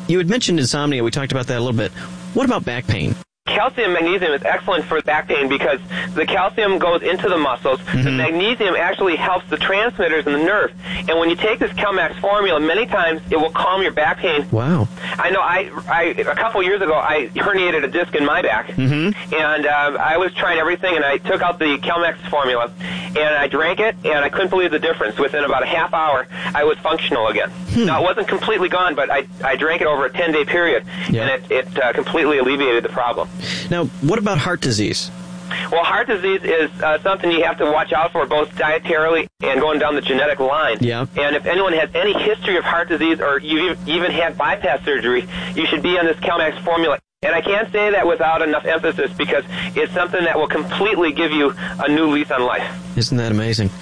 You had mentioned insomnia. We talked about that a little bit. What about back pain? Calcium and magnesium is excellent for back pain because the calcium goes into the muscles. Mm-hmm. The magnesium actually helps the transmitters in the nerve. And when you take this CalMax formula, many times it will calm your back pain. Wow. I know a couple years ago, I herniated a disc in my back. Mm-hmm. And I was trying everything, and I took out the CalMax formula, and I drank it, and I couldn't believe the difference. Within about a half hour, I was functional again. Now, it wasn't completely gone, but I drank it over a 10-day period, and it completely alleviated the problem. Now, what about heart disease? Well, heart disease is something you have to watch out for, both dietarily and going down the genetic line. Yeah. And if anyone has any history of heart disease or you even had bypass surgery, you should be on this CalMax formula. And I can't say that without enough emphasis because it's something that will completely give you a new lease on life. Isn't that amazing?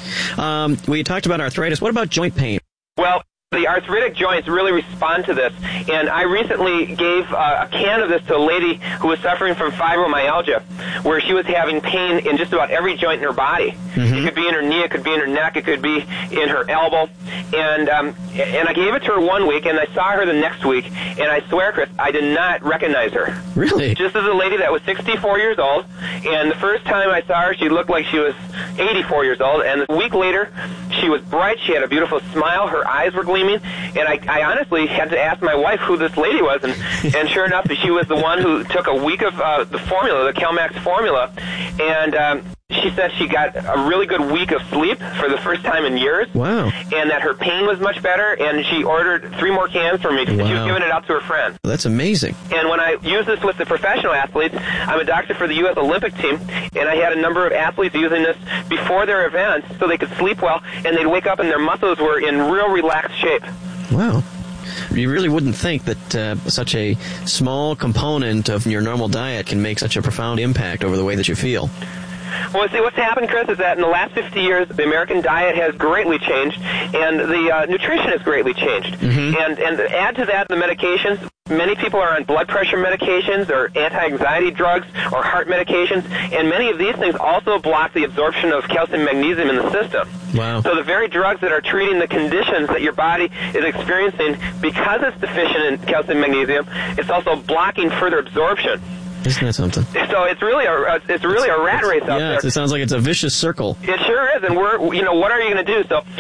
We talked about arthritis. What about joint pain? Well, the arthritic joints really respond to this, and I recently gave a can of this to a lady who was suffering from fibromyalgia, where she was having pain in just about every joint in her body. Mm-hmm. It could be in her knee, it could be in her neck, it could be in her elbow, and I gave it to her one week, and I saw her the next week, and I swear, Chris, I did not recognize her. Really? Just as a lady that was 64 years old, and the first time I saw her, she looked like she was 84 years old, and a week later, she was bright, she had a beautiful smile, her eyes were gleaming, and I honestly had to ask my wife who this lady was, and sure enough, she was the one who took a week of the formula, the CalMax formula, and she said she got a really good week of sleep for the first time in years. Wow. And that her pain was much better, and she ordered 3 more cans for me. Wow. She was giving it out to her friend. That's amazing. And when I use this with the professional athletes, I'm a doctor for the U.S. Olympic team, and I had a number of athletes using this before their events so they could sleep well, and they'd wake up and their muscles were in real relaxed shape. Wow. You really wouldn't think that such a small component of your normal diet can make such a profound impact over the way that you feel. Well, see, what's happened, Chris, is that in the last 50 years, the American diet has greatly changed, and the nutrition has greatly changed. Mm-hmm. And add to that the medications. Many people are on blood pressure medications or anti-anxiety drugs or heart medications, and many of these things also block the absorption of calcium and magnesium in the system. Wow. So the very drugs that are treating the conditions that your body is experiencing because it's deficient in calcium and magnesium, it's also blocking further absorption. Isn't that something? So it's really a rat race out there. Yeah, it sounds like it's a vicious circle. It sure is, and what are you going to do? So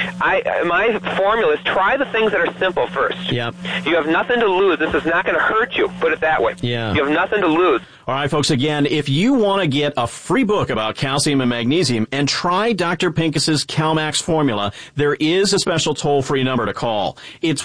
my formula is try the things that are simple first. Yeah. You have nothing to lose. This is not going to hurt you. Put it that way. Yeah. You have nothing to lose. All right, folks, again, if you want to get a free book about calcium and magnesium and try Dr. Pincus's CalMax formula, there is a special toll-free number to call. It's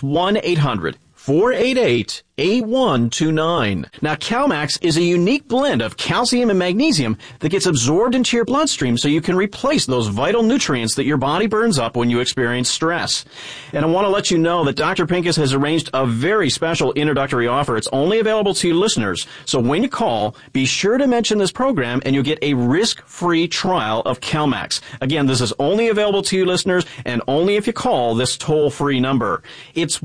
1-800-488-8129. Now, CalMax is a unique blend of calcium and magnesium that gets absorbed into your bloodstream so you can replace those vital nutrients that your body burns up when you experience stress. And I want to let you know that Dr. Pincus has arranged a very special introductory offer. It's only available to you listeners. So when you call, be sure to mention this program and you'll get a risk-free trial of CalMax. Again, this is only available to you listeners and only if you call this toll-free number. It's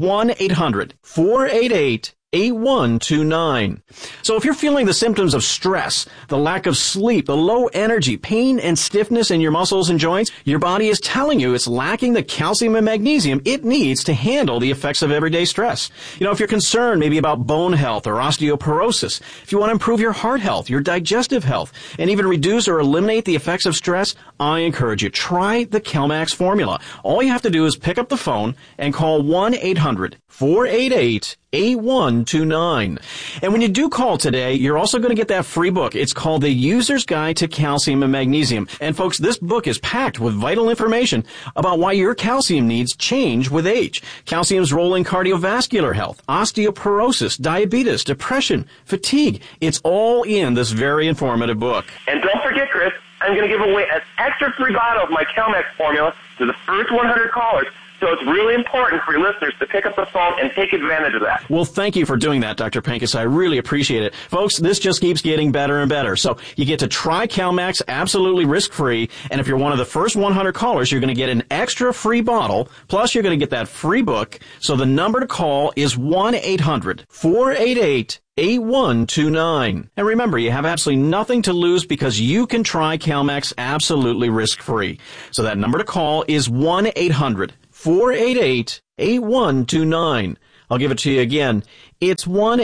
1-800-488-8129. So if you're feeling the symptoms of stress, the lack of sleep, the low energy, pain and stiffness in your muscles and joints, your body is telling you it's lacking the calcium and magnesium it needs to handle the effects of everyday stress. If you're concerned maybe about bone health or osteoporosis, if you want to improve your heart health, your digestive health, and even reduce or eliminate the effects of stress, I encourage you, try the CalMax formula. All you have to do is pick up the phone and call 1-800-488-8129. And when you do call today, you're also going to get that free book. It's called The User's Guide to Calcium and Magnesium. And folks, this book is packed with vital information about why your calcium needs change with age. Calcium's role in cardiovascular health, osteoporosis, diabetes, depression, fatigue. It's all in this very informative book. And don't forget, Chris, I'm going to give away an extra free bottle of my CalMax formula to the first 100 callers. So it's really important for your listeners to pick up the phone and take advantage of that. Well, thank you for doing that, Dr. Pincus. I really appreciate it. Folks, this just keeps getting better and better. So you get to try CalMax absolutely risk-free. And if you're one of the first 100 callers, you're going to get an extra free bottle. Plus, you're going to get that free book. So the number to call is 1-800-488-8129. And remember, you have absolutely nothing to lose because you can try CalMax absolutely risk-free. So that number to call is 1-800-488-8129. I'll give it to you again. It's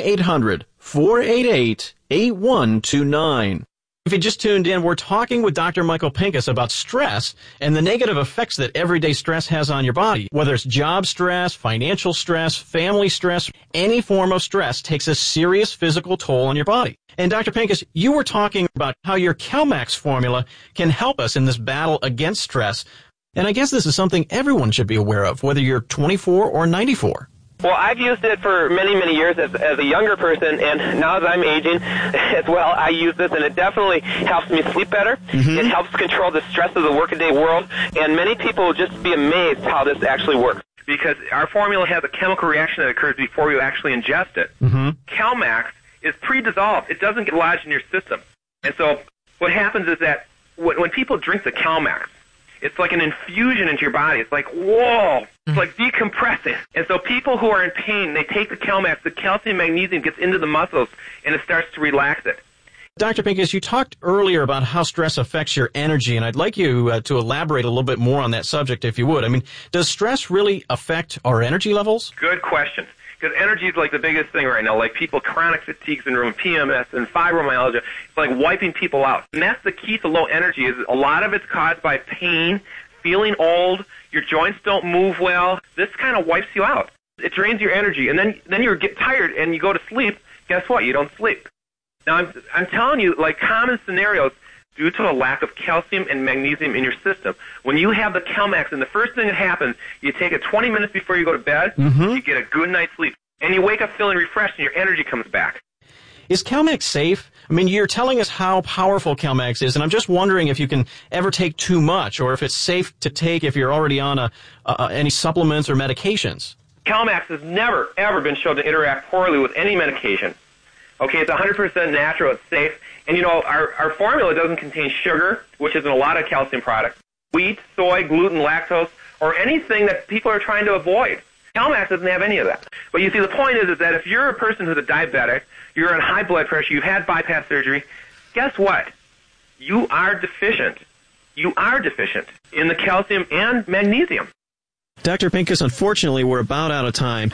1-800-488-8129. If you just tuned in, we're talking with Dr. Michael Pinkus about stress and the negative effects that everyday stress has on your body. Whether it's job stress, financial stress, family stress, any form of stress takes a serious physical toll on your body. And Dr. Pinkus, you were talking about how your CalMax formula can help us in this battle against stress. And I guess this is something everyone should be aware of, whether you're 24 or 94. Well, I've used it for many, many years as a younger person, and now as I'm aging as well, I use this, and it definitely helps me sleep better. Mm-hmm. It helps control the stress of the workaday world, and many people will just be amazed how this actually works. Because our formula has a chemical reaction that occurs before you actually ingest it. Mm-hmm. CalMax is pre-dissolved. It doesn't get lodged in your system. And so what happens is that when people drink the CalMax, it's like an infusion into your body. It's like, whoa, it's like decompressing. And so people who are in pain, they take the CalMax, the calcium magnesium gets into the muscles, and it starts to relax it. Dr. Pinkus, you talked earlier about how stress affects your energy, and I'd like you to elaborate a little bit more on that subject, if you would. I mean, does stress really affect our energy levels? Good question. Because energy is like the biggest thing right now. Like people, chronic fatigue syndrome, PMS, and fibromyalgia. It's like wiping people out. And that's the key to low energy. Is a lot of it's caused by pain, feeling old, your joints don't move well. This kind of wipes you out. It drains your energy. And then you get tired and you go to sleep. Guess what? You don't sleep. Now, I'm telling you, like common scenarios, due to a lack of calcium and magnesium in your system. When you have the CalMax, and the first thing that happens, you take it 20 minutes before you go to bed, you get a good night's sleep, and you wake up feeling refreshed, and your energy comes back. Is CalMax safe? I mean, you're telling us how powerful CalMax is, and I'm just wondering if you can ever take too much, or if it's safe to take if you're already on any supplements or medications. CalMax has never, ever been shown to interact poorly with any medication. Okay, it's 100% natural, it's safe. And, you know, our formula doesn't contain sugar, which is in a lot of calcium products, wheat, soy, gluten, lactose, or anything that people are trying to avoid. CalMax doesn't have any of that. But you see, the point is that if you're a person who's a diabetic, you're on high blood pressure, you've had bypass surgery, guess what? You are deficient. You are deficient in the calcium and magnesium. Dr. Pinkus, unfortunately, we're about out of time.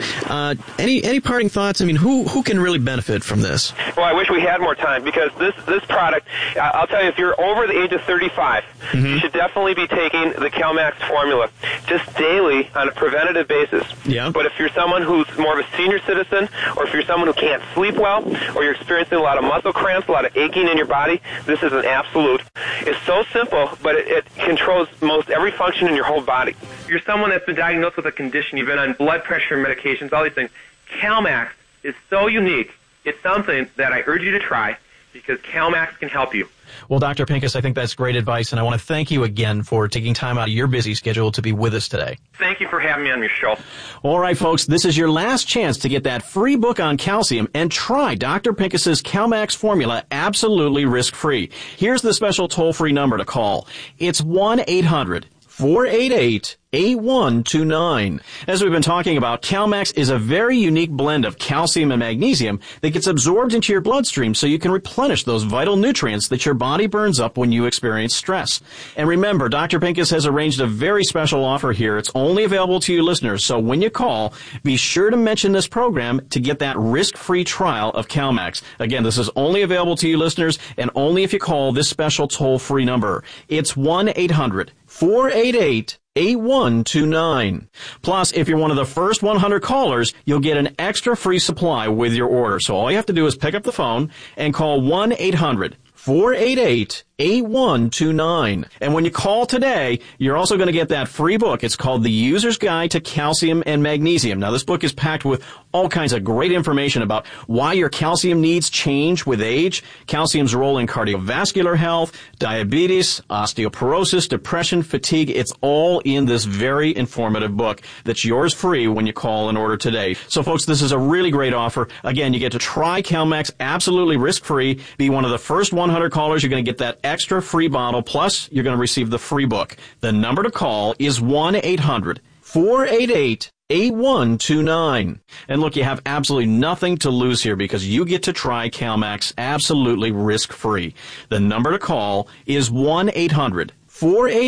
Any parting thoughts? I mean, who can really benefit from this? Well, I wish we had more time, because this product, I'll tell you, if you're over the age of 35, you should definitely be taking the CalMax formula just daily on a preventative basis. Yeah. But if you're someone who's more of a senior citizen, or if you're someone who can't sleep well, or you're experiencing a lot of muscle cramps, a lot of aching in your body, this is an absolute. It's so simple, but it controls most every function in your whole body. You're someone that's been diagnosed with a condition, you've been on blood pressure medications, all these things. CalMax is so unique. It's something that I urge you to try, because CalMax can help you. Well, Dr. Pinkus, I think that's great advice, and I want to thank you again for taking time out of your busy schedule to be with us today. Thank you for having me on your show. All right, folks, this is your last chance to get that free book on calcium and try Dr. Pinkus's CalMax formula absolutely risk-free. Here's the special toll-free number to call. It's 1-800-488-8129. As we've been talking about, CalMax is a very unique blend of calcium and magnesium that gets absorbed into your bloodstream so you can replenish those vital nutrients that your body burns up when you experience stress. And remember, Dr. Pinkus has arranged a very special offer here. It's only available to you listeners, so when you call, be sure to mention this program to get that risk-free trial of CalMax. Again, this is only available to you listeners, and only if you call this special toll-free number. It's 1-800-488-8129. Plus, if you're one of the first 100 callers, you'll get an extra free supply with your order. So all you have to do is pick up the phone and call 1-800-488-8129. And when you call today, you're also going to get that free book. It's called The User's Guide to Calcium and Magnesium. Now, this book is packed with all kinds of great information about why your calcium needs change with age, calcium's role in cardiovascular health, diabetes, osteoporosis, depression, fatigue. It's all in this very informative book that's yours free when you call and order today. So, folks, this is a really great offer. Again, you get to try CalMax absolutely risk-free. Be one of the first 100 callers. You're going to get that extra free bottle, plus you're going to receive the free book. The number to call is 1-800-488-8129. And look, you have absolutely nothing to lose here, because you get to try CalMax absolutely risk-free. The number to call is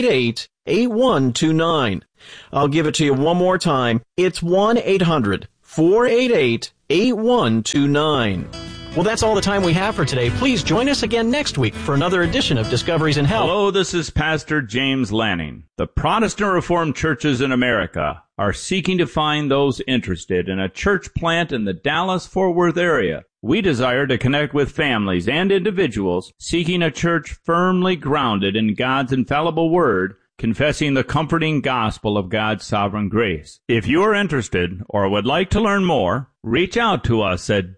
1-800-488-8129. I'll give it to you one more time. It's 1-800-488-8129. 488-8129. Well, that's all the time we have for today. Please join us again next week for another edition of Discoveries in Health. Hello, this is Pastor James Lanning. The Protestant Reformed churches in America are seeking to find those interested in a church plant in the Dallas-Fort Worth area. We desire to connect with families and individuals seeking a church firmly grounded in God's infallible word, confessing the comforting gospel of God's sovereign grace. If you are interested or would like to learn more, reach out to us at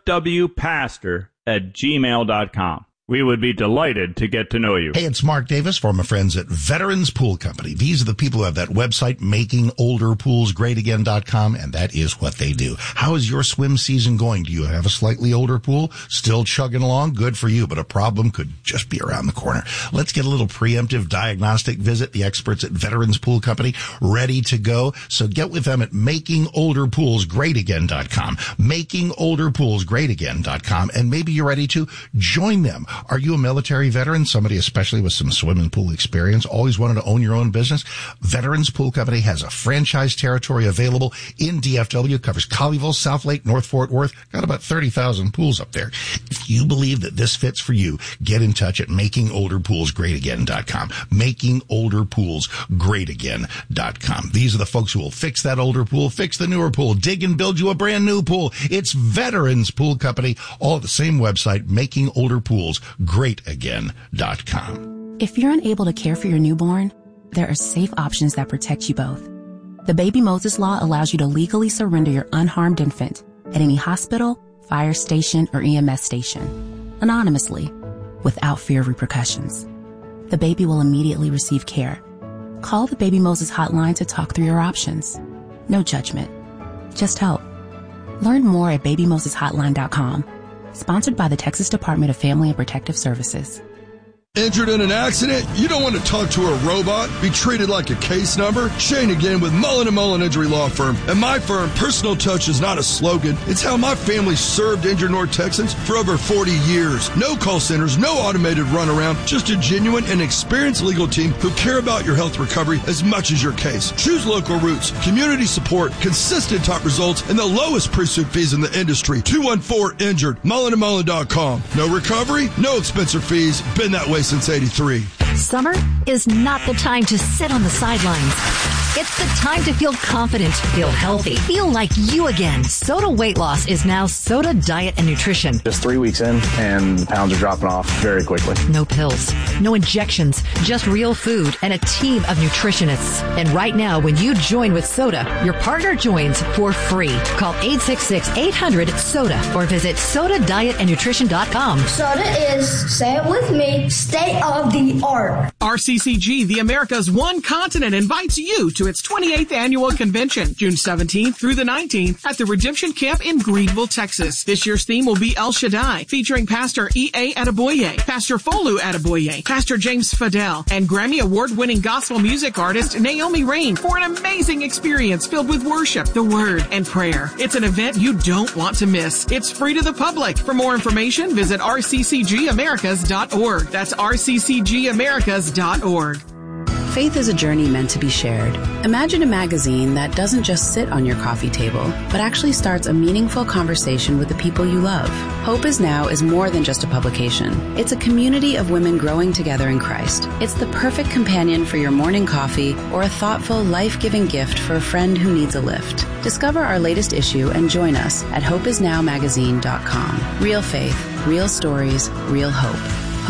dfwpastor@gmail.com. We would be delighted to get to know you. Hey, it's Mark Davis from my friends at Veterans Pool Company. These are the people who have that website, makingolderpoolsgreatagain.com, and that is what they do. How is your swim season going? Do you have a slightly older pool? Still chugging along? Good for you, but a problem could just be around the corner. Let's get a little preemptive diagnostic visit. The experts at Veterans Pool Company ready to go. So get with them at makingolderpoolsgreatagain.com, makingolderpoolsgreatagain.com, and maybe you're ready to join them. Are you a military veteran, somebody especially with some swimming pool experience, always wanted to own your own business? Veterans Pool Company has a franchise territory available in DFW, covers Colleyville, South Lake, North Fort Worth, got about 30,000 pools up there. If you believe that this fits for you, get in touch at makingolderpoolsgreatagain.com, makingolderpoolsgreatagain.com. These are the folks who will fix that older pool, fix the newer pool, dig and build you a brand new pool. It's Veterans Pool Company, all at the same website, makingolderpoolsgreatagain.com. If you're unable to care for your newborn, there are safe options that protect you both. The Baby Moses Law allows you to legally surrender your unharmed infant at any hospital, fire station, or EMS station, anonymously, without fear of repercussions. The baby will immediately receive care. Call the Baby Moses hotline to talk through your options. No judgment, just help. Learn more at babymoseshotline.com. Sponsored by the Texas Department of Family and Protective Services. Injured in an accident? You don't want to talk to a robot? Be treated like a case number? Shane again with Mullen & Mullen Injury Law Firm. At my firm, personal touch is not a slogan. It's how my family served injured North Texans for over 40 years. No call centers, no automated runaround, just a genuine and experienced legal team who care about your health recovery as much as your case. Choose local routes, community support, consistent top results, and the lowest pre-suit fees in the industry. 214-INJURED, mullenandmullen.com. No recovery, no expensive fees. Been that way since 83. Summer is not the time to sit on the sidelines. It's the time to feel confident, feel healthy, feel like you again. Soda Weight Loss is now Soda Diet and Nutrition. Just 3 weeks in, and the pounds are dropping off very quickly. No pills, no injections, just real food and a team of nutritionists. And right now, when you join with Soda, your partner joins for free. Call 866-800-SODA or visit SodaDietAndNutrition.com. Soda is, say it with me, state of the art. RCCG, the America's One Continent, invites you to its 28th annual convention, June 17th through the 19th at the Redemption Camp in Greenville, Texas. This year's theme will be El Shaddai, featuring Pastor E.A. Adeboye, Pastor Folu Adeboye, Pastor James Fidel, and Grammy Award-winning gospel music artist Naomi Rain for an amazing experience filled with worship, the Word, and prayer. It's an event you don't want to miss. It's free to the public. For more information, visit rccgamericas.org. That's rccgamericas.org. Faith is a journey meant to be shared. Imagine a magazine that doesn't just sit on your coffee table, but actually starts a meaningful conversation with the people you love. Hope Is Now is more than just a publication. It's a community of women growing together in Christ. It's the perfect companion for your morning coffee or a thoughtful, life-giving gift for a friend who needs a lift. Discover our latest issue and join us at hopeisnowmagazine.com. Real faith, real stories, real hope.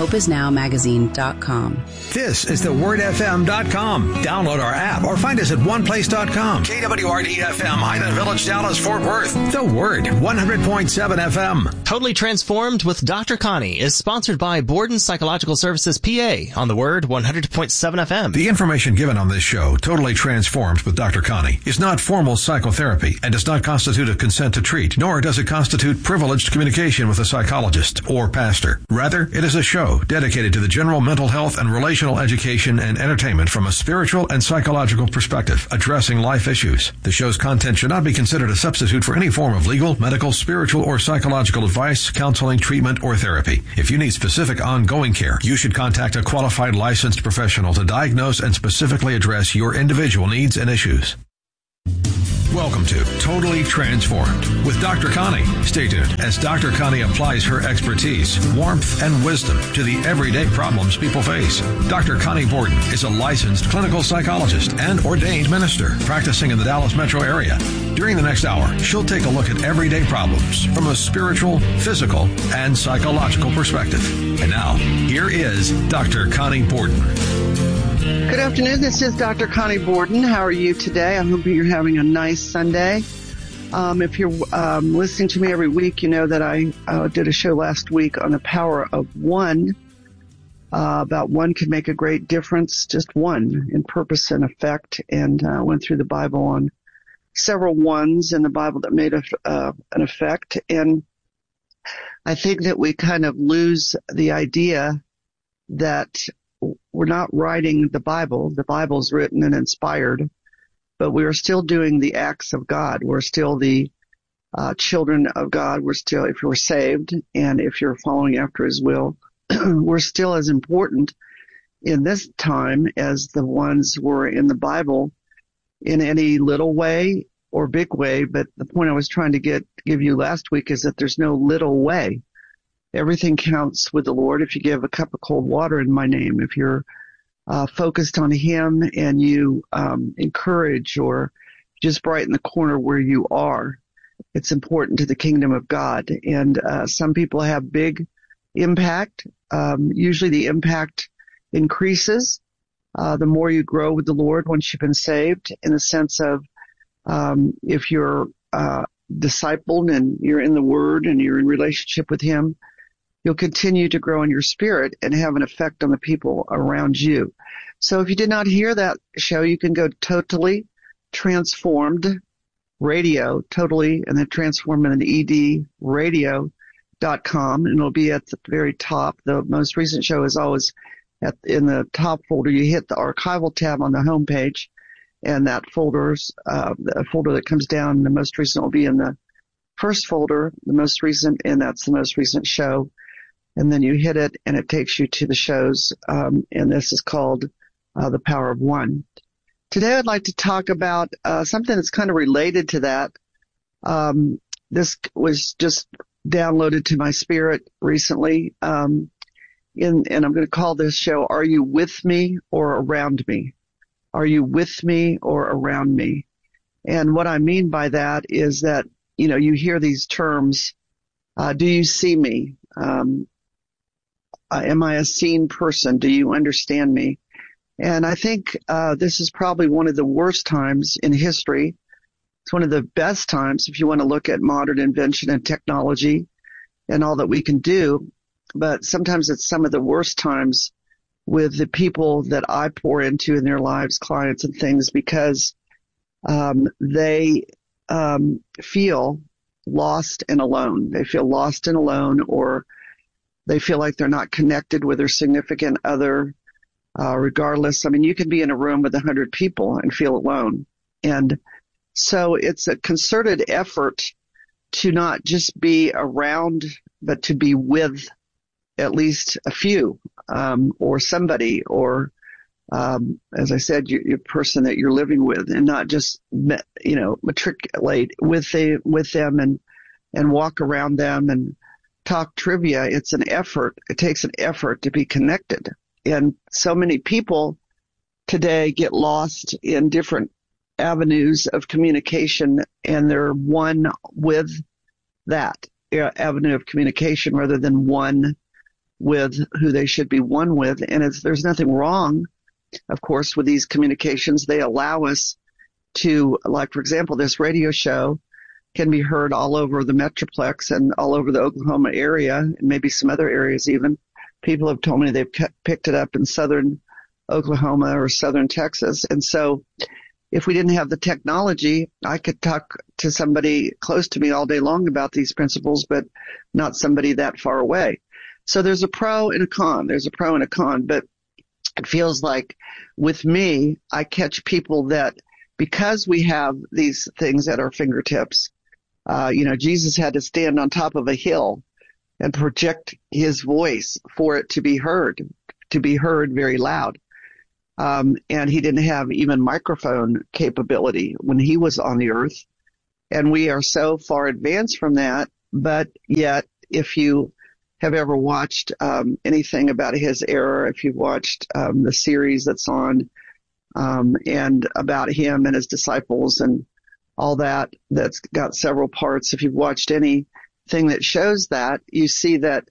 hopeisnowmagazine.com. This is thewordfm.com. Download our app or find us at oneplace.com. KWRD-FM, Highland Village, Dallas, Fort Worth. The Word, 100.7 FM. Totally Transformed with Dr. Connie is sponsored by Borden Psychological Services, PA, on The Word, 100.7 FM. The information given on this show, Totally Transformed with Dr. Connie, is not formal psychotherapy and does not constitute a consent to treat, nor does it constitute privileged communication with a psychologist or pastor. Rather, it is a show dedicated to the general mental health and relational education and entertainment from a spiritual and psychological perspective, addressing life issues. The show's content should not be considered a substitute for any form of legal, medical, spiritual, or psychological advice, counseling, treatment, or therapy. If you need specific ongoing care, you should contact a qualified licensed professional to diagnose and specifically address your individual needs and issues. Welcome to Totally Transformed with Dr. Connie. Stay tuned as Dr. Connie applies her expertise, warmth, and wisdom to the everyday problems people face. Dr. Connie Borden is a licensed clinical psychologist and ordained minister practicing in the Dallas metro area. During the next hour, she'll take a look at everyday problems from a spiritual, physical, and psychological perspective. And now, here is Dr. Connie Borden. Good afternoon. This is Dr. Connie Borden. How are you today? I hope you're having a nice Sunday. If you're listening to me every week, you know that I did a show last week on the power of one. About one can make a great difference, just one, in purpose and effect, and went through the Bible on several ones in the Bible that made an effect. And I think that we kind of lose the idea that we're not writing the Bible. The Bible's written and inspired, but we are still doing the acts of God. We're still the children of God. We're still, if you're saved and if you're following after His will, we're still as important in this time as the ones were in the Bible in any little way or big way. But the point I was trying to give you last week is that there's no little way. Everything counts with the Lord. If you give a cup of cold water in my name, if you're focused on Him and you encourage or just brighten the corner where you are, it's important to the kingdom of God. And some people have big impact. Usually the impact increases the more you grow with the Lord once you've been saved, in the sense of if you're discipled and you're in the Word and you're in relationship with Him, you'll continue to grow in your spirit and have an effect on the people around you. So if you did not hear that show, you can go to Totally Transformed Radio, totally, and then transform in an ED radio.com, and it'll be at the very top. The most recent show is always in the top folder. You hit the archival tab on the homepage, and that folder's the folder that comes down, the most recent will be in the first folder, the most recent, and that's the most recent show. And then you hit it, and it takes you to the shows, and this is called The Power of One. Today I'd like to talk about something that's kind of related to that. This was just downloaded to my spirit recently, and I'm going to call this show, Are You With Me or Around Me? Are you with me or around me? And what I mean by that is that, you know, you hear these terms, do you see me? Am I a seen person? Do you understand me? And I think this is probably one of the worst times in history. It's one of the best times if you want to look at modern invention and technology and all that we can do. But sometimes it's some of the worst times with the people that I pour into in their lives, clients and things, because they feel lost and alone. They feel lost and alone, or they feel like they're not connected with their significant other, regardless. I mean, you can be in a room with 100 people and feel alone. And so it's a concerted effort to not just be around, but to be with at least a few, or somebody, or, as I said, your person that you're living with, and not just, matriculate with them and walk around them and talk trivia. It's an effort. It takes an effort to be connected. And so many people today get lost in different avenues of communication, and they're one with that avenue of communication rather than one with who they should be one with. And there's nothing wrong, of course, with these communications. They allow us to, like, for example, this radio show can be heard all over the Metroplex and all over the Oklahoma area, and maybe some other areas even. People have told me they've picked it up in southern Oklahoma or southern Texas. And so if we didn't have the technology, I could talk to somebody close to me all day long about these principles, but not somebody that far away. So there's a pro and a con. There's a pro and a con, but it feels like with me, I catch people that, because we have these things at our fingertips, Jesus had to stand on top of a hill and project his voice for it to be heard very loud. And he didn't have even microphone capability when he was on the earth. And we are so far advanced from that. But yet, if you have ever watched anything about his era, if you've watched the series that's on and about him and his disciples and all that, that's got several parts. If you've watched anything that shows that, you see that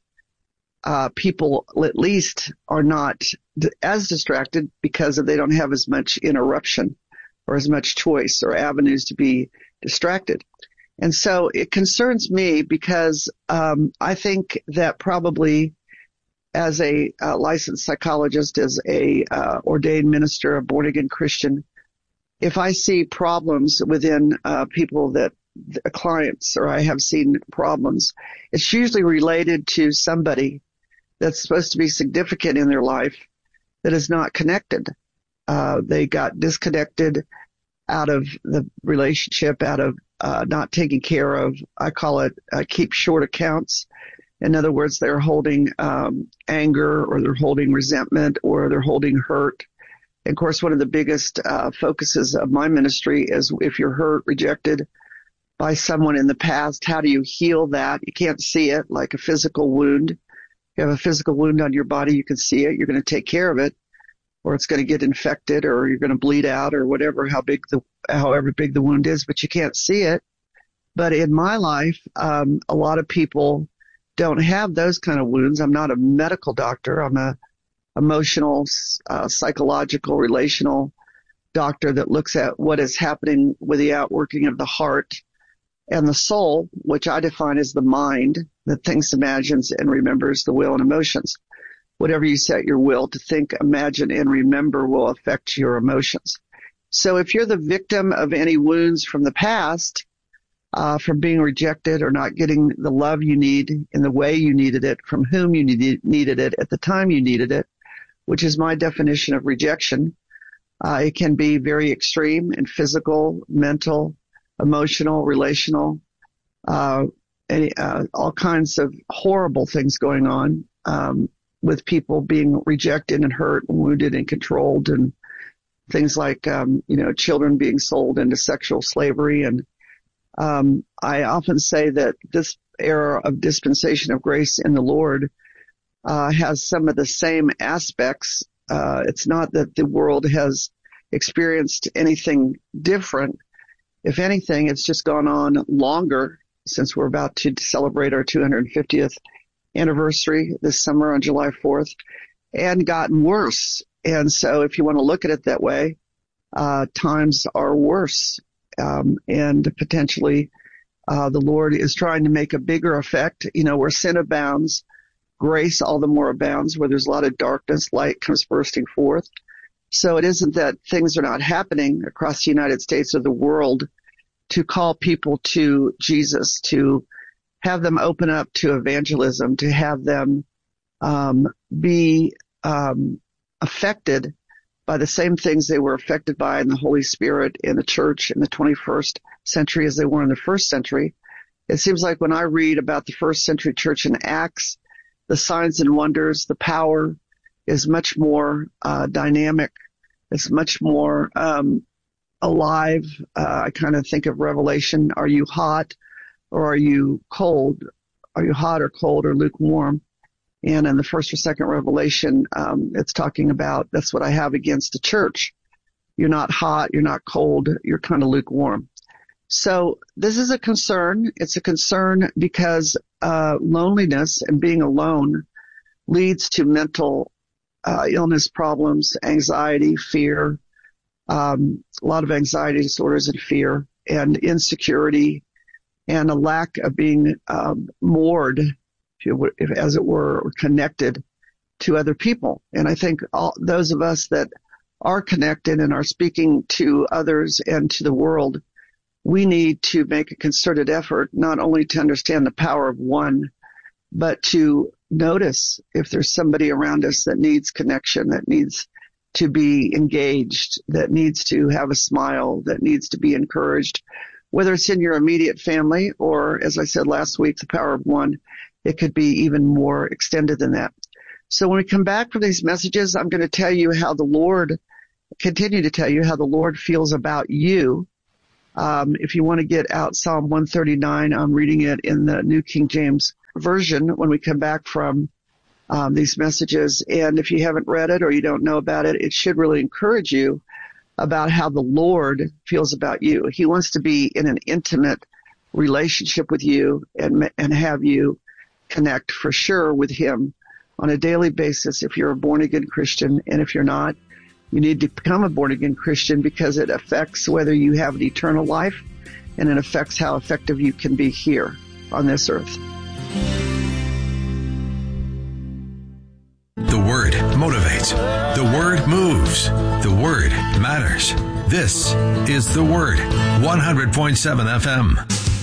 people at least are not as distracted because they don't have as much interruption or as much choice or avenues to be distracted. And so it concerns me because I think that probably as a licensed psychologist, as a ordained minister, a born-again Christian, if I see problems within people that clients or I have seen problems, it's usually related to somebody that's supposed to be significant in their life that is not connected. They got disconnected out of the relationship, out of not taking care of, I call it keep short accounts. In other words, they're holding anger, or they're holding resentment, or they're holding hurt. And of course, one of the biggest focuses of my ministry is if you're hurt, rejected by someone in the past, how do you heal that? You can't see it like a physical wound. If you have a physical wound on your body, you can see it. You're going to take care of it, or it's going to get infected, or you're going to bleed out, or whatever, however big the wound is, but you can't see it. But in my life, a lot of people don't have those kind of wounds. I'm not a medical doctor. I'm a emotional, psychological, relational doctor that looks at what is happening with the outworking of the heart and the soul, which I define as the mind that thinks, imagines, and remembers the will and emotions. Whatever you set your will to think, imagine, and remember will affect your emotions. So if you're the victim of any wounds from the past, from being rejected or not getting the love you need in the way you needed it, from whom you needed it at the time you needed it, which is my definition of rejection, it can be very extreme and physical, mental, emotional, relational, all kinds of horrible things going on with people being rejected and hurt and wounded and controlled, and things like children being sold into sexual slavery. And I often say that this era of dispensation of grace in the Lord has some of the same aspects. It's not that the world has experienced anything different. If anything, it's just gone on longer, since we're about to celebrate our 250th anniversary this summer on July 4th, and gotten worse. And so if you want to look at it that way, times are worse. And potentially the Lord is trying to make a bigger effect. Where sin abounds, grace all the more abounds. Where there's a lot of darkness, light comes bursting forth. So it isn't that things are not happening across the United States or the world to call people to Jesus, to have them open up to evangelism, to have them be affected by the same things they were affected by in the Holy Spirit in the church in the 21st century as they were in the first century. It seems like when I read about the first century church in Acts, the signs and wonders, the power is much more dynamic. It's much more alive. I kind of think of Revelation. Are you hot or are you cold? Are you hot or cold or lukewarm? And in the first or second Revelation, it's talking about, that's what I have against the church. You're not hot, you're not cold, you're kind of lukewarm. So this is a concern. It's a concern because loneliness and being alone leads to mental illness problems, anxiety, fear, a lot of anxiety disorders and fear, and insecurity, and a lack of being moored, if as it were, or connected to other people. And I think all those of us that are connected and are speaking to others and to the world, we need to make a concerted effort not only to understand the power of one, but to notice if there's somebody around us that needs connection, that needs to be engaged, that needs to have a smile, that needs to be encouraged, whether it's in your immediate family or, as I said last week, the power of one, it could be even more extended than that. So when we come back from these messages, I'm going to tell you how the Lord continue to tell you how the Lord feels about you. If you want to get out Psalm 139, I'm reading it in the New King James Version when we come back from these messages. And if you haven't read it or you don't know about it, it should really encourage you about how the Lord feels about you. He wants to be in an intimate relationship with you and have you connect for sure with Him on a daily basis if you're a born-again Christian. And if you're not, you need to become a born-again Christian because it affects whether you have an eternal life, and it affects how effective you can be here on this earth. The Word motivates. The Word moves. The Word matters. This is The Word, 100.7 FM.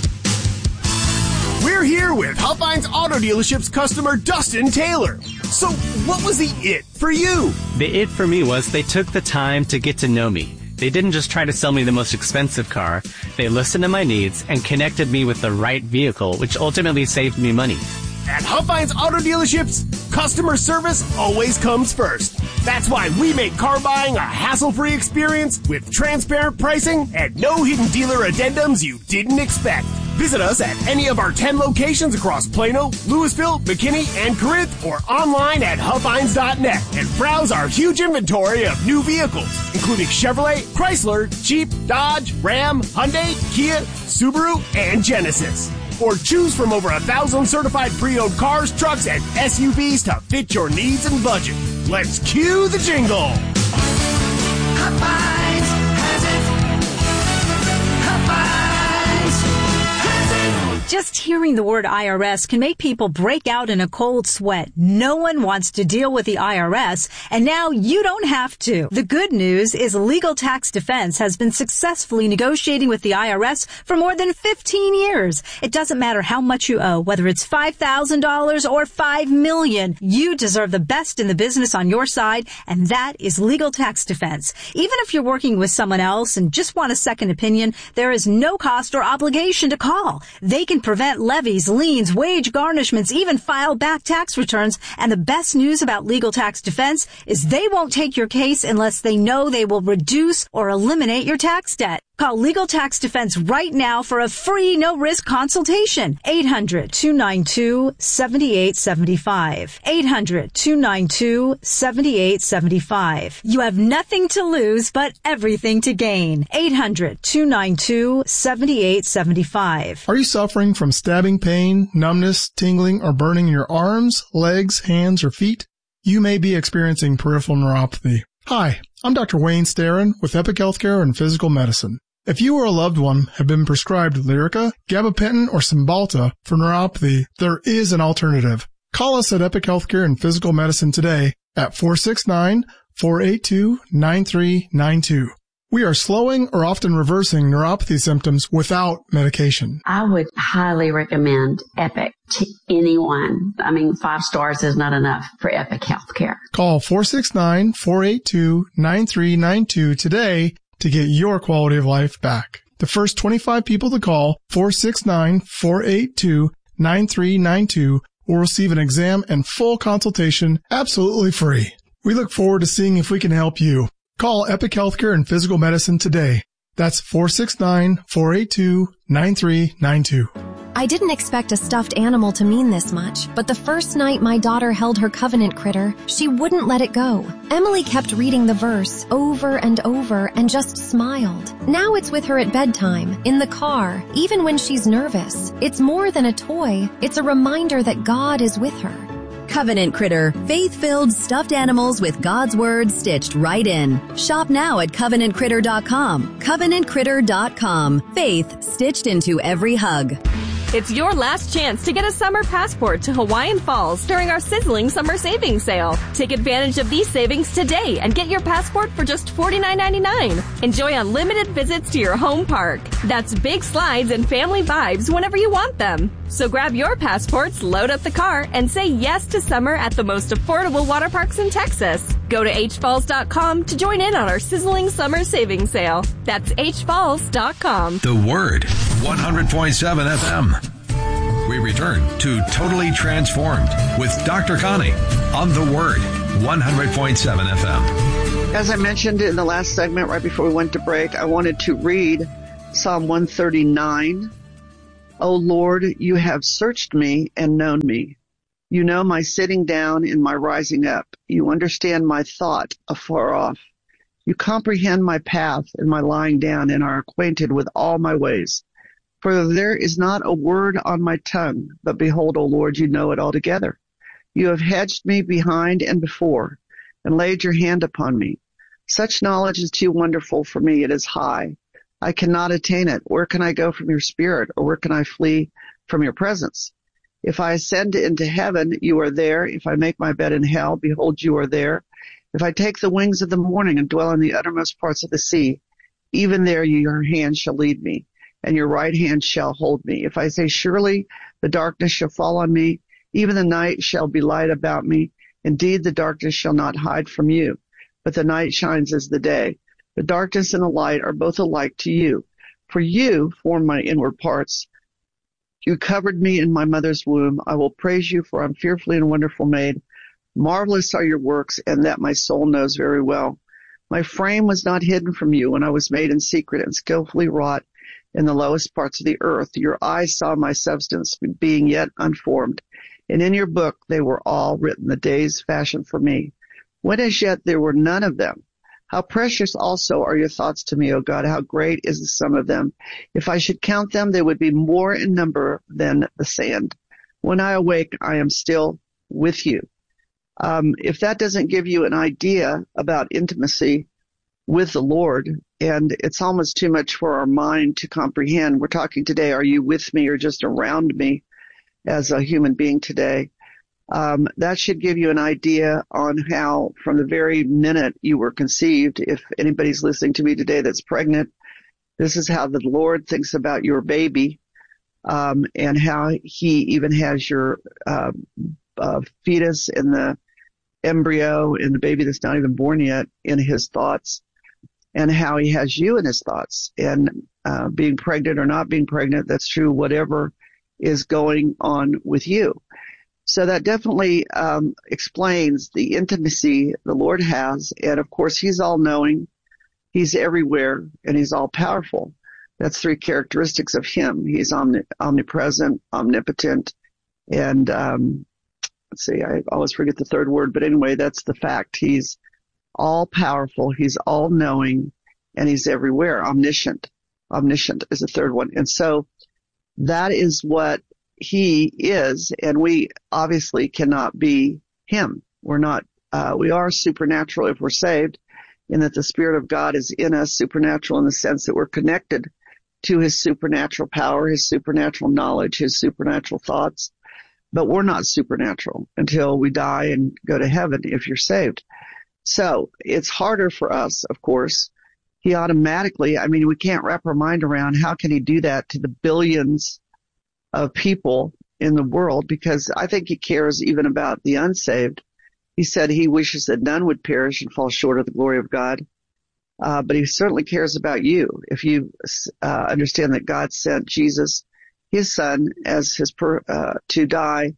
We're here with Huffines Auto Dealership's customer Dustin Taylor. So what was the it for you? The it for me was they took the time to get to know me. They didn't just try to sell me the most expensive car. They listened to my needs and connected me with the right vehicle, which ultimately saved me money. At Huffines Auto Dealerships, customer service always comes first. That's why we make car buying a hassle-free experience with transparent pricing and no hidden dealer addendums you didn't expect. Visit us at any of our 10 locations across Plano, Louisville, McKinney, and Corinth, or online at Huffines.net and browse our huge inventory of new vehicles, including Chevrolet, Chrysler, Jeep, Dodge, Ram, Hyundai, Kia, Subaru, and Genesis. Or choose from over 1,000 certified pre-owned cars, trucks, and SUVs to fit your needs and budget. Let's cue the jingle. Huffines has it. Huffines has it. Just hearing the word IRS can make people break out in a cold sweat. No one wants to deal with the IRS, and now you don't have to. The good news is Legal Tax Defense has been successfully negotiating with the IRS for more than 15 years. It doesn't matter how much you owe, whether it's $5,000 or $5 million. You deserve the best in the business on your side, and that is Legal Tax Defense. Even if you're working with someone else and just want a second opinion, there is no cost or obligation to call. They can prevent levies, liens, wage garnishments, even file back tax returns. And the best news about Legal Tax Defense is they won't take your case unless they know they will reduce or eliminate your tax debt. Call Legal Tax Defense right now for a free, no-risk consultation. 800-292-7875. 800-292-7875. You have nothing to lose, but everything to gain. 800-292-7875. Are you suffering from stabbing pain, numbness, tingling, or burning in your arms, legs, hands, or feet? You may be experiencing peripheral neuropathy. Hi, I'm Dr. Wayne Starrin with Epic Healthcare and Physical Medicine. If you or a loved one have been prescribed Lyrica, gabapentin, or Cymbalta for neuropathy, there is an alternative. Call us at Epic Healthcare and Physical Medicine today at 469-482-9392. We are slowing or often reversing neuropathy symptoms without medication. I would highly recommend Epic to anyone. 5 stars is not enough for Epic Healthcare. Call 469-482-9392 today to get your quality of life back. The first 25 people to call 469-482-9392 will receive an exam and full consultation absolutely free. We look forward to seeing if we can help you. Call Epic Healthcare and Physical Medicine today. That's 469-482-9392. I didn't expect a stuffed animal to mean this much, but the first night my daughter held her covenant critter, she wouldn't let it go. Emily kept reading the verse over and over and just smiled. Now it's with her at bedtime, in the car, even when she's nervous. It's more than a toy. It's a reminder that God is with her. Covenant Critter, faith-filled stuffed animals with God's Word stitched right in. Shop now at CovenantCritter.com. CovenantCritter.com. Faith stitched into every hug. It's your last chance to get a summer passport to Hawaiian Falls during our sizzling summer savings sale. Take advantage of these savings today and get your passport for just $49.99. Enjoy unlimited visits to your home park. That's big slides and family vibes whenever you want them. So grab your passports, load up the car, and say yes to summer at the most affordable water parks in Texas. Go to hfalls.com to join in on our sizzling summer savings sale. That's hfalls.com. The Word, 100.7 FM. We return to Totally Transformed with Dr. Connie on The Word, 100.7 FM. As I mentioned in the last segment, right before we went to break, I wanted to read Psalm 139. O Lord, you have searched me and known me. You know my sitting down and my rising up. You understand my thought afar off. You comprehend my path and my lying down and are acquainted with all my ways. For there is not a word on my tongue, but behold, O Lord, you know it altogether. You have hedged me behind and before, and laid your hand upon me. Such knowledge is too wonderful for me. It is high. I cannot attain it. Where can I go from your spirit, or where can I flee from your presence? If I ascend into heaven, you are there. If I make my bed in hell, behold, you are there. If I take the wings of the morning and dwell in the uttermost parts of the sea, even there your hand shall lead me, and your right hand shall hold me. If I say, surely the darkness shall fall on me, even the night shall be light about me. Indeed, the darkness shall not hide from you, but the night shines as the day. The darkness and the light are both alike to you. For you formed my inward parts. You covered me in my mother's womb. I will praise you, for I'm fearfully and wonderfully made. Marvelous are your works, and that my soul knows very well. My frame was not hidden from you when I was made in secret and skillfully wrought in the lowest parts of the earth. Your eyes saw my substance, being yet unformed. And in your book they were all written, the days fashioned for me, when as yet there were none of them. How precious also are your thoughts to me, O God. How great is the sum of them. If I should count them, they would be more in number than the sand. When I awake, I am still with you. If that doesn't give you an idea about intimacy with the Lord, and it's almost too much for our mind to comprehend. We're talking today, are you with me or just around me as a human being today? That should give you an idea on how, from the very minute you were conceived, if anybody's listening to me today that's pregnant, this is how the Lord thinks about your baby, and how he even has your fetus and the embryo and the baby that's not even born yet in his thoughts, and how he has you in his thoughts. And being pregnant or not being pregnant, that's true, whatever is going on with you. So that definitely explains the intimacy the Lord has. And of course, he's all-knowing, he's everywhere, and he's all-powerful. That's three characteristics of him. He's omnipresent, omnipotent, and let's see, I always forget the third word, but anyway, that's the fact. He's all-powerful, he's all-knowing, and he's everywhere. Omniscient. Omniscient is the third one. And so that is what he is, and we obviously cannot be him. We're not, we are supernatural if we're saved, in that the Spirit of God is in us, supernatural in the sense that we're connected to his supernatural power, his supernatural knowledge, his supernatural thoughts. But we're not supernatural until we die and go to heaven if you're saved. So it's harder for us, of course. He automatically, I mean, we can't wrap our mind around how can he do that to the billions of people in the world, because I think he cares even about the unsaved. He said he wishes that none would perish and fall short of the glory of God. But he certainly cares about you. If you understand that God sent Jesus, his son, as his to die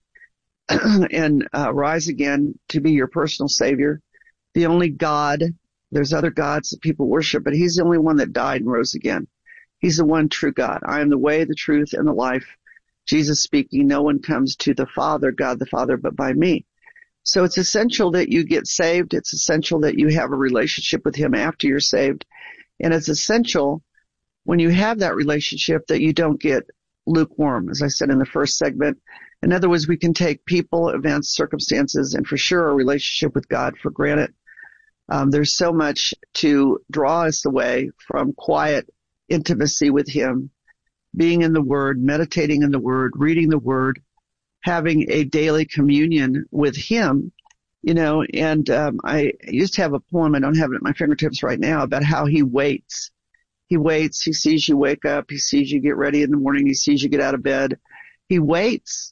and rise again to be your personal savior, the only God. There's other gods that people worship, but he's the only one that died and rose again. He's the one true God. I am the way, the truth, and the life. Jesus speaking, no one comes to the Father, God the Father, but by me. So it's essential that you get saved. It's essential that you have a relationship with him after you're saved. And it's essential when you have that relationship that you don't get lukewarm, as I said in the first segment. In other words, we can take people, events, circumstances, and for sure a relationship with God for granted. There's so much to draw us away from quiet intimacy with him, being in the Word, meditating in the Word, reading the Word, having a daily communion with him, you know. And I used to have a poem, I don't have it at my fingertips right now, about how he waits. He waits, he sees you wake up, he sees you get ready in the morning, he sees you get out of bed. He waits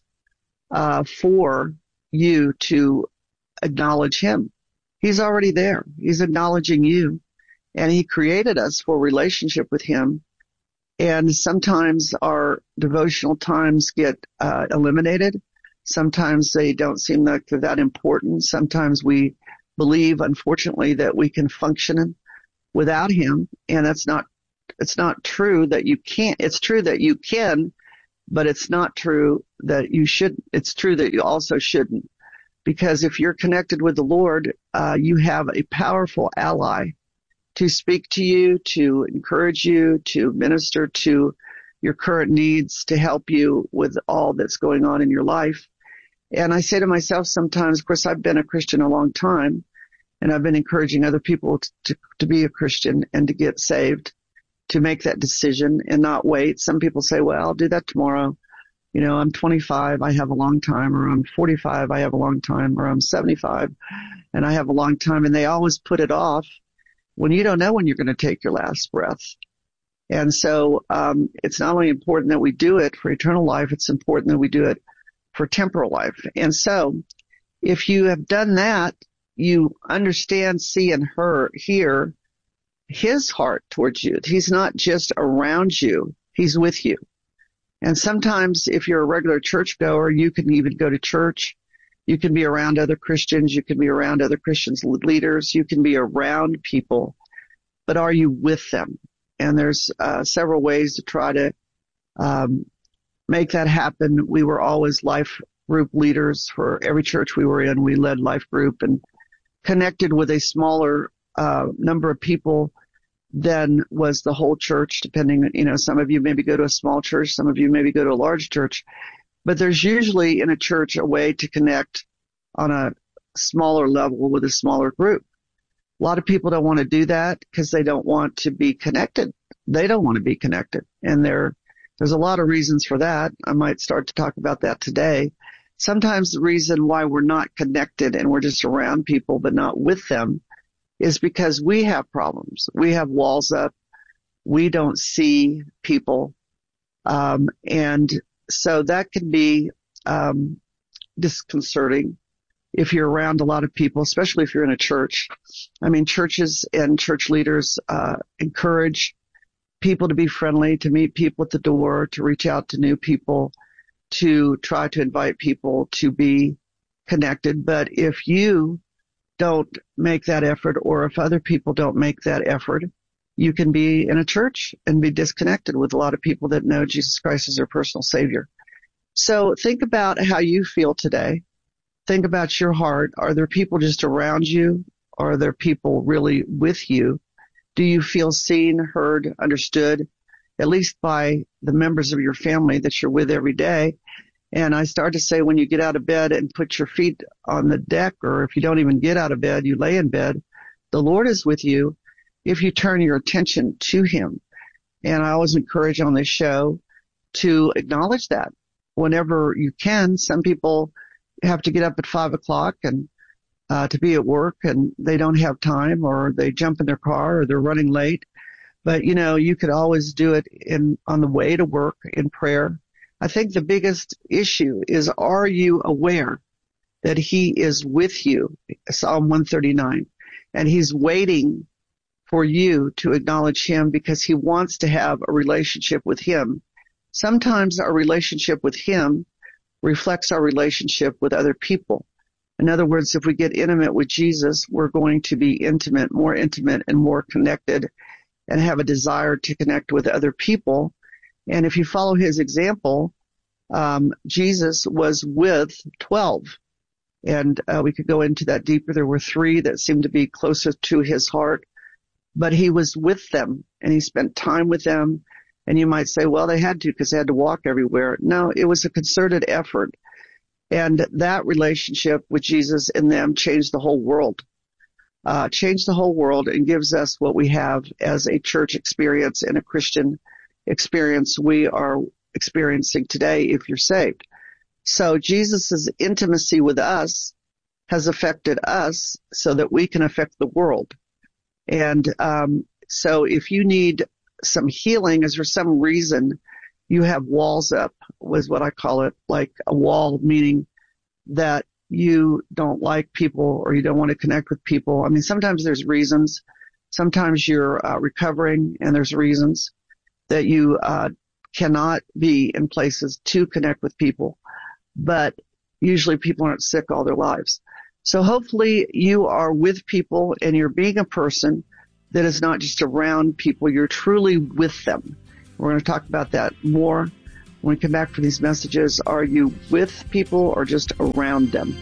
for you to acknowledge him. He's already there. He's acknowledging you. And he created us for relationship with him. And sometimes our devotional times get eliminated. Sometimes they don't seem like they're that important. Sometimes we believe, unfortunately, that we can function without him. And it's not true that you can't. It's true that you can, but it's not true that you shouldn't. It's true that you also shouldn't. Because if you're connected with the Lord, you have a powerful ally to speak to you, to encourage you, to minister to your current needs, to help you with all that's going on in your life. And I say to myself sometimes, of course, I've been a Christian a long time, and I've been encouraging other people to be a Christian and to get saved, to make that decision and not wait. Some people say, well, I'll do that tomorrow. You know, I'm 25, I have a long time, or I'm 45, I have a long time, or I'm 75 and I have a long time. And they always put it off when you don't know when you're going to take your last breath. And so, it's not only important that we do it for eternal life, it's important that we do it for temporal life. And so if you have done that, you understand, see, and hear his heart towards you. He's not just around you, he's with you. And sometimes if you're a regular churchgoer, you can even go to church. You can be around other Christians. You can be around other Christians leaders. You can be around people, but are you with them? And there's several ways to try to make that happen. We were always life group leaders for every church we were in. We led life group and connected with a smaller number of people than was the whole church, depending, you know, some of you maybe go to a small church, some of you maybe go to a large church, but there's usually in a church a way to connect on a smaller level with a smaller group. A lot of people don't want to do that because they don't want to be connected. They don't want to be connected. And there's a lot of reasons for that. I might start to talk about that today. Sometimes the reason why we're not connected and we're just around people but not with them is because we have problems. We have walls up. We don't see people. And so that can be disconcerting if you're around a lot of people, especially if you're in a church. I mean, churches and church leaders encourage people to be friendly, to meet people at the door, to reach out to new people, to try to invite people to be connected. But if you don't make that effort, or if other people don't make that effort, you can be in a church and be disconnected with a lot of people that know Jesus Christ as their personal Savior. So think about how you feel today. Think about your heart. Are there people just around you? Are there people really with you? Do you feel seen, heard, understood, at least by the members of your family that you're with every day? And I start to say, when you get out of bed and put your feet on the deck, or if you don't even get out of bed, you lay in bed, the Lord is with you if you turn your attention to him. And I always encourage on this show to acknowledge that whenever you can. Some people have to get up at 5 o'clock and to be at work, and they don't have time, or they jump in their car, or they're running late. But, you know, you could always do it on the way to work in prayer. I think the biggest issue is, are you aware that he is with you? Psalm 139. And he's waiting for you to acknowledge him because he wants to have a relationship with him. Sometimes our relationship with him reflects our relationship with other people. In other words, if we get intimate with Jesus, we're going to be intimate, and more connected, and have a desire to connect with other people. And if you follow his example, Jesus was with 12. And we could go into that deeper. There were 3 that seemed to be closer to his heart, but he was with them and he spent time with them. And you might say, well, they had to because they had to walk everywhere. No, it was a concerted effort. And that relationship with Jesus and them changed the whole world. Changed the whole world and gives us what we have as a church experience and a Christian experience we are experiencing today if you're saved. So Jesus' intimacy with us has affected us so that we can affect the world. And so if you need some healing, is for some reason you have walls up, was what I call it, like a wall, meaning that you don't like people or you don't want to connect with people. I mean, sometimes there's reasons. Sometimes you're recovering and there's reasons that you cannot be in places to connect with people. But usually people aren't sick all their lives. So hopefully you are with people and you're being a person that is not just around people. You're truly with them. We're going to talk about that more when we come back for these messages. Are you with people or just around them?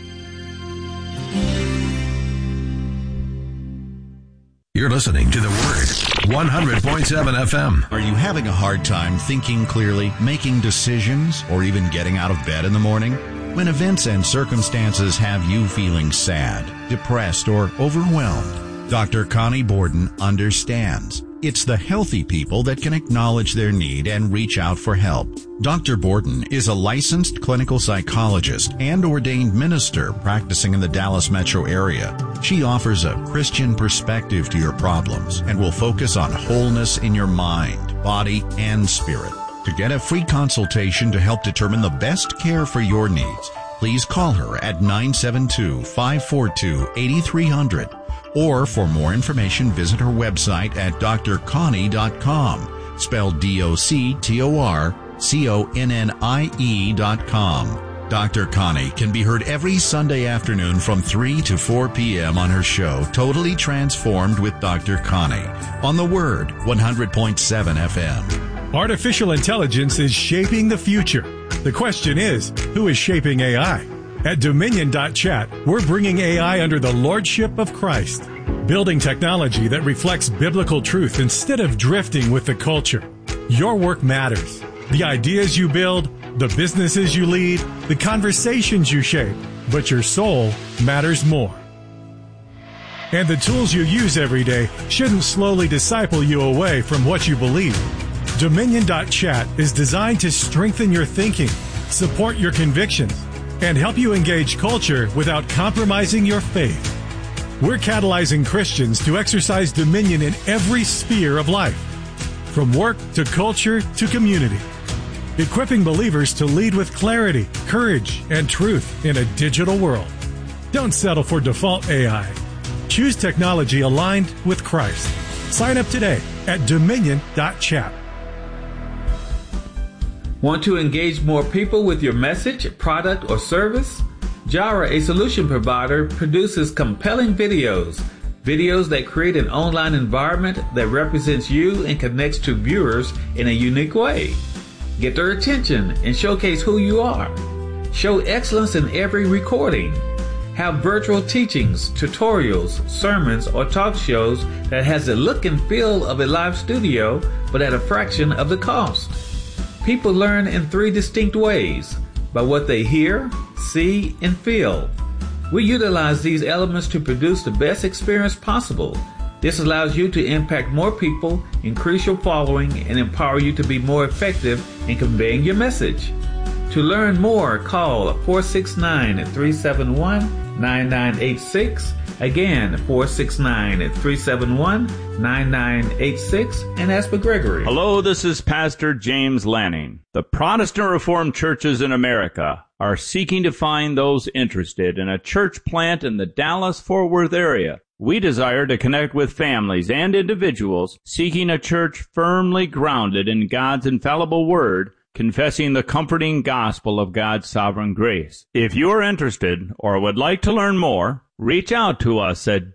You're listening to The Word, 100.7 FM. Are you having a hard time thinking clearly, making decisions, or even getting out of bed in the morning? When events and circumstances have you feeling sad, depressed, or overwhelmed, Dr. Connie Borden understands. It's the healthy people that can acknowledge their need and reach out for help. Dr. Borden is a licensed clinical psychologist and ordained minister practicing in the Dallas metro area. She offers a Christian perspective to your problems and will focus on wholeness in your mind, body, and spirit. To get a free consultation to help determine the best care for your needs, please call her at 972-542-8300. Or for more information, visit her website at drconnie.com, spelled DOCTORCONNIE.com. Dr. Connie can be heard every Sunday afternoon from 3 to 4 p.m. on her show, Totally Transformed with Dr. Connie, on The Word, 100.7 FM. Artificial intelligence is shaping the future. The question is, who is shaping AI? At Dominion.chat, we're bringing AI under the lordship of Christ, building technology that reflects biblical truth instead of drifting with the culture. Your work matters. The ideas you build, the businesses you lead, the conversations you shape, but your soul matters more. And the tools you use every day shouldn't slowly disciple you away from what you believe. Dominion.chat is designed to strengthen your thinking, support your convictions, and help you engage culture without compromising your faith. We're catalyzing Christians to exercise dominion in every sphere of life, from work to culture to community, equipping believers to lead with clarity, courage, and truth in a digital world. Don't settle for default AI. Choose technology aligned with Christ. Sign up today at Dominion.chat. Want to engage more people with your message, product, or service? Jara, a solution provider, produces compelling videos that create an online environment that represents you and connects to viewers in a unique way. Get their attention and showcase who you are. Show excellence in every recording. Have virtual teachings, tutorials, sermons, or talk shows that has the look and feel of a live studio, but at a fraction of the cost. People learn in 3 distinct ways: by what they hear, see, and feel. We utilize these elements to produce the best experience possible. This allows you to impact more people, increase your following, and empower you to be more effective in conveying your message. To learn more, call 469-371-9986. Again, 469-371-9986, and ask for Gregory. Hello, this is Pastor James Lanning. The Protestant Reformed churches in America are seeking to find those interested in a church plant in the Dallas-Fort Worth area. We desire to connect with families and individuals seeking a church firmly grounded in God's infallible Word, confessing the comforting gospel of God's sovereign grace. If you are interested or would like to learn more, reach out to us at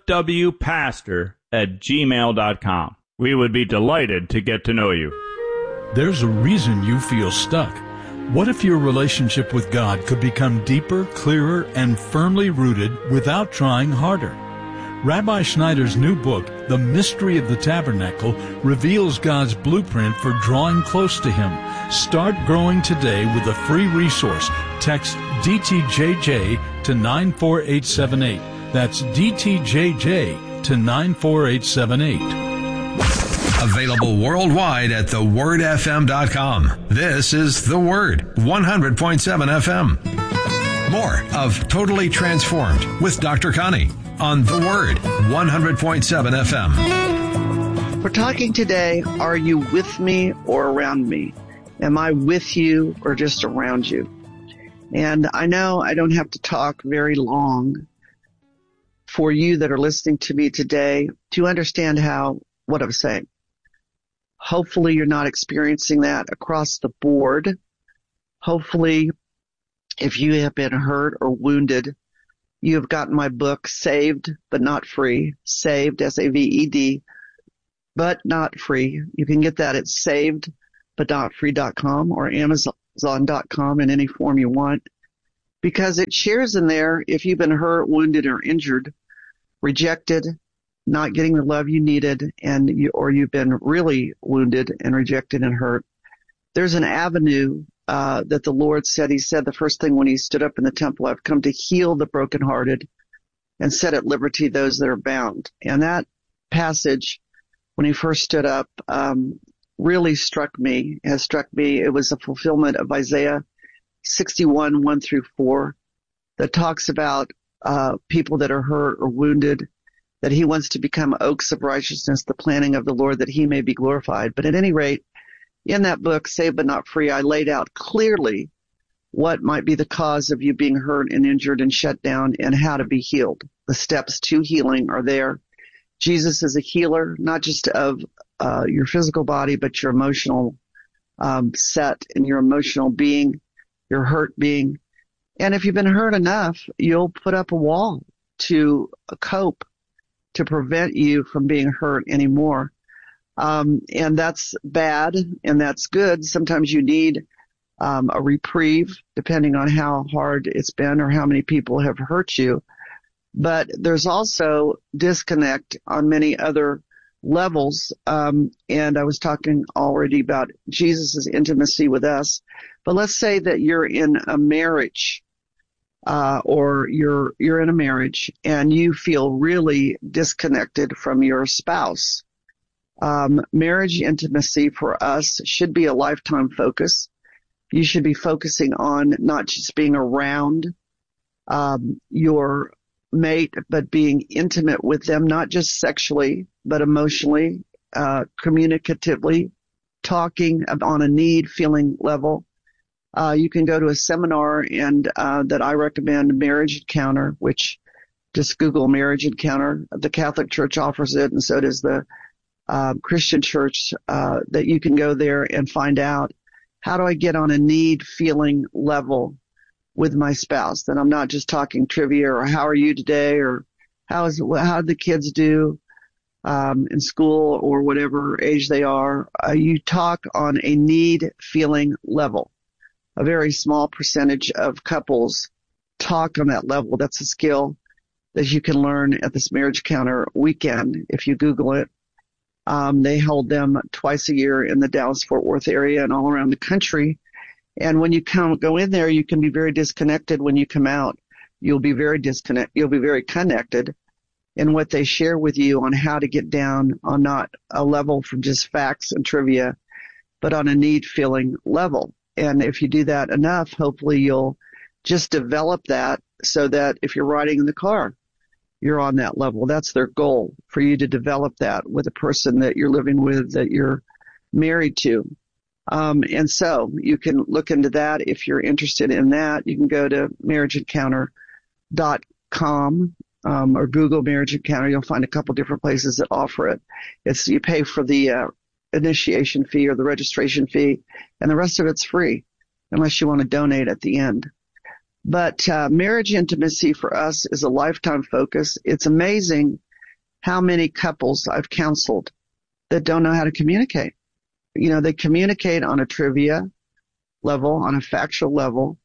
dfwpastor@gmail.com. We would be delighted to get to know you. There's a reason you feel stuck. What if your relationship with God could become deeper, clearer, and firmly rooted without trying harder? Rabbi Schneider's new book, The Mystery of the Tabernacle, reveals God's blueprint for drawing close to Him. Start growing today with a free resource. Text DTJJ to 94878. That's DTJJ to 94878. Available worldwide at thewordfm.com. This is The Word, 100.7 FM. More of Totally Transformed with Dr. Connie on The Word, 100.7 FM. We're talking today, are you with me or around me? Am I with you or just around you? And I know I don't have to talk very long for you that are listening to me today to understand what I'm saying. Hopefully you're not experiencing that across the board. Hopefully, if you have been hurt or wounded you have gotten my book, Saved But Not Free, Saved, S-A-V-E-D, but not free. You can get that at savedbutnotfree.com or Amazon.com in any form you want, because it shares in there if you've been hurt, wounded, or injured, rejected, not getting the love you needed, or you've been really wounded and rejected and hurt. There's an avenue that the Lord said. He said the first thing when he stood up in the temple, I've come to heal the brokenhearted and set at liberty those that are bound. And that passage, when he first stood up, really struck me. It was a fulfillment of Isaiah 61, 1 through 4, that talks about people that are hurt or wounded, that he wants to become oaks of righteousness, the planting of the Lord, that he may be glorified. But at any rate, in that book, Saved But Not Free, I laid out clearly what might be the cause of you being hurt and injured and shut down and how to be healed. The steps to healing are there. Jesus is a healer, not just of your physical body, but your emotional set and your emotional being, your hurt being. And if you've been hurt enough, you'll put up a wall to cope, to prevent you from being hurt anymore. And that's bad and that's good. Sometimes you need a reprieve, depending on how hard it's been or how many people have hurt you. But there's also disconnect on many other levels. And I was talking already about Jesus' intimacy with us. But let's say that you're in a marriage, or you're in a marriage and you feel really disconnected from your spouse. Marriage intimacy for us should be a lifetime focus. You should be focusing on not just being around your mate, but being intimate with them, not just sexually, but emotionally, communicatively, talking on a need, feeling level. You can go to a seminar and that I recommend, Marriage Encounter, which just Google Marriage Encounter. The Catholic Church offers it, and so does the Christian Church, that you can go there and find out, how do I get on a need feeling level with my spouse? That I'm not just talking trivia or how are you today or how did the kids do in school or whatever age they are. You talk on a need feeling level. A very small percentage of couples talk on that level. That's a skill that you can learn at this Marriage Encounter weekend if you Google it. They hold them twice a year in the Dallas-Fort Worth area and all around the country. And when you go in there, you can be very disconnected. When you come out, you'll be very connected in what they share with you on how to get down on not a level from just facts and trivia, but on a need feeling level. And if you do that enough, hopefully you'll just develop that so that if you're riding in the car, you're on that level. That's their goal, for you to develop that with a person that you're living with, that you're married to. And so you can look into that. If you're interested in that, you can go to marriageencounter.com or Google Marriage Encounter. You'll find a couple different places that offer it. You pay for the initiation fee or the registration fee, and the rest of it's free unless you want to donate at the end. But marriage intimacy for us is a lifetime focus. It's amazing how many couples I've counseled that don't know how to communicate. You know, they communicate on a trivia level, on a factual level.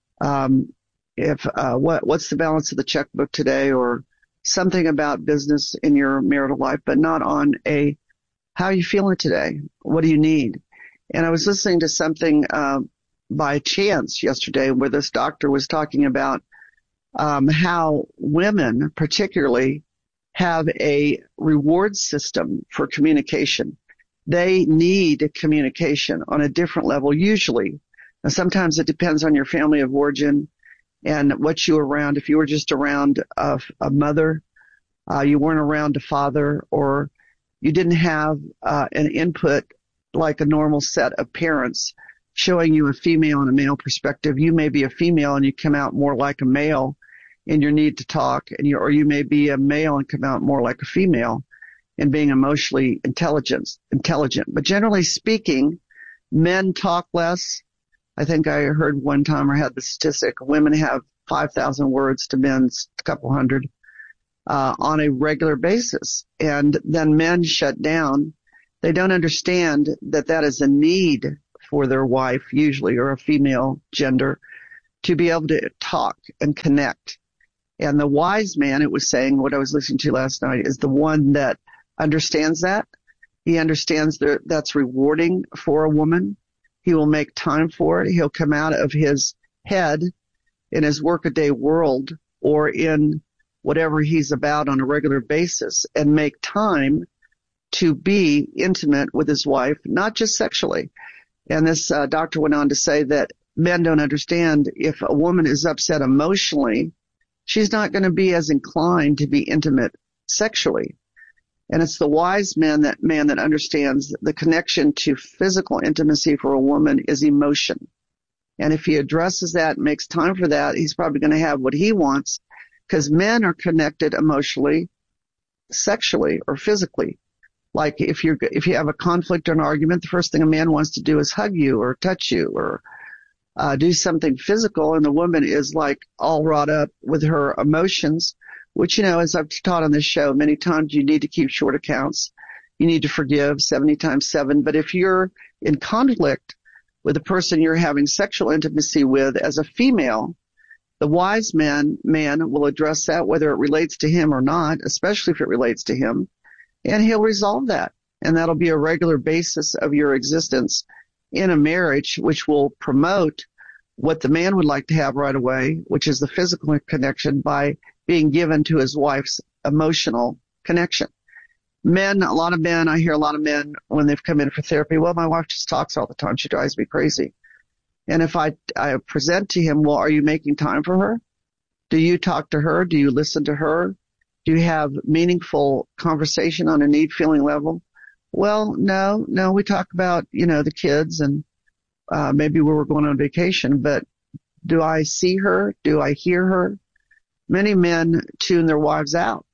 What's the balance of the checkbook today, or something about business in your marital life, but not on a how are you feeling today? What do you need? And I was listening to something by chance yesterday where this doctor was talking about how women particularly have a reward system for communication. They need communication on a different level usually. Now, sometimes it depends on your family of origin and what you were around. If you were just around a mother, you weren't around a father, or you didn't have an input like a normal set of parents showing you a female and a male perspective. You may be a female and you come out more like a male in your need to talk, or you may be a male and come out more like a female in being emotionally intelligent. But generally speaking, men talk less. I think I heard one time or had the statistic, women have 5,000 words to men's a couple hundred on a regular basis. And then men shut down. They don't understand that that is a need for their wife, usually, or a female gender, to be able to talk and connect. And the wise man, it was saying, what I was listening to last night, is the one that understands that. He understands that that's rewarding for a woman. He will make time for it. He'll come out of his head in his workaday world or in whatever he's about on a regular basis and make time to be intimate with his wife, not just sexually. And this doctor went on to say that men don't understand if a woman is upset emotionally, she's not going to be as inclined to be intimate sexually. And it's the wise man that understands the connection to physical intimacy for a woman is emotion. And if he addresses that and makes time for that, he's probably going to have what he wants, because men are connected emotionally, sexually, or physically. Like if you have a conflict or an argument, the first thing a man wants to do is hug you or touch you or do something physical, and the woman is like all wrought up with her emotions, which, you know, as I've taught on this show many times, you need to keep short accounts. You need to forgive 70 times 7. But if you're in conflict with the person you're having sexual intimacy with as a female, the wise man will address that, whether it relates to him or not, especially if it relates to him, and he'll resolve that. And that'll be a regular basis of your existence in a marriage, which will promote what the man would like to have right away, which is the physical connection by being given to his wife's emotional connection. Men, a lot of men, I hear a lot of men when they've come in for therapy, well, my wife just talks all the time. She drives me crazy. And if I present to him, well, are you making time for her? Do you talk to her? Do you listen to her? Do you have meaningful conversation on a need-feeling level? Well, no, we talk about, you know, the kids and maybe where we're going on vacation, but do I see her? Do I hear her? Many men tune their wives out.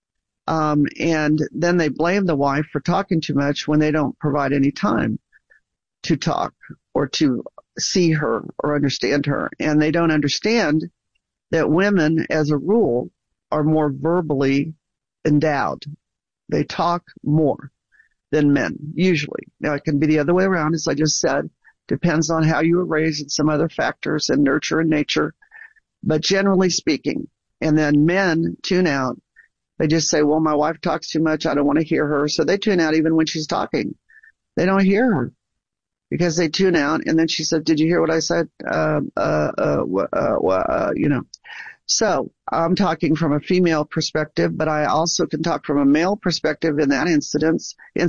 And then they blame the wife for talking too much when they don't provide any time to talk or to see her or understand her. And they don't understand that women, as a rule, are more verbally endowed. They talk more than men, usually. Now, it can be the other way around, as I just said. Depends on how you were raised and some other factors and nurture and nature. But generally speaking, and then men tune out. They just say, well, my wife talks too much. I don't want to hear her. So they tune out even when she's talking. They don't hear her because they tune out. And then she said, did you hear what I said? You know. So I'm talking from a female perspective, but I also can talk from a male perspective in that incident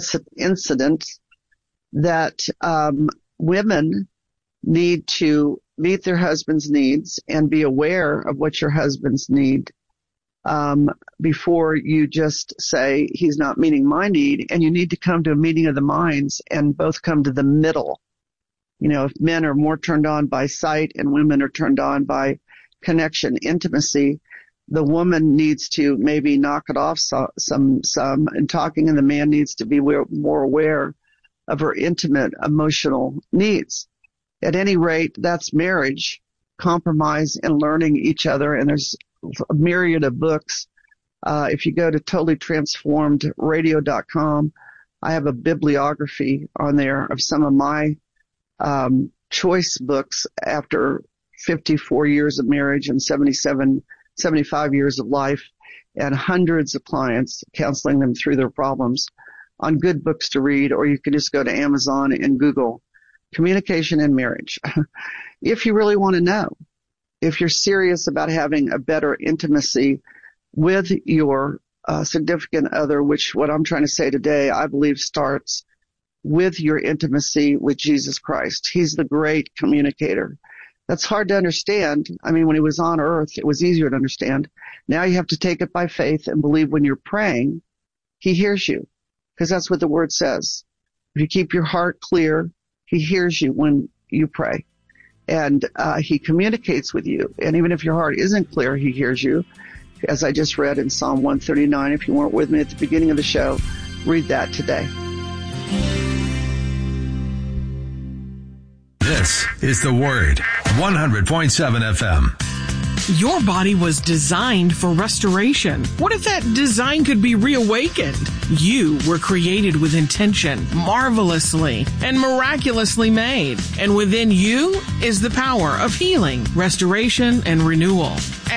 that women need to meet their husband's needs and be aware of what your husband's need before you just say he's not meeting my need. And you need to come to a meeting of the minds and both come to the middle. You know, if men are more turned on by sight and women are turned on by connection, intimacy, the woman needs to maybe knock it off some and talking, and the man needs to be more aware of her intimate emotional needs. At any rate, that's marriage, compromise, and learning each other. And there's a myriad of books. If you go to totallytransformedradio.com, I have a bibliography on there of some of my choice books after 54 years of marriage and 75 years of life, and hundreds of clients, counseling them through their problems on good books to read, or you can just go to Amazon and Google communication and marriage. If you really want to know, if you're serious about having a better intimacy with your significant other, which what I'm trying to say today, I believe starts with your intimacy with Jesus Christ. He's the great communicator. That's hard to understand. I mean, when he was on earth, it was easier to understand. Now you have to take it by faith and believe when you're praying, he hears you, because that's what the word says. If you keep your heart clear, he hears you when you pray, and he communicates with you. And even if your heart isn't clear, he hears you, as I just read in Psalm 139. If you weren't with me at the beginning of the show, read that today. This is The Word, 100.7 FM. Your body was designed for restoration. What if that design could be reawakened? You were created with intention, marvelously and miraculously made. And within you is the power of healing, restoration, and renewal.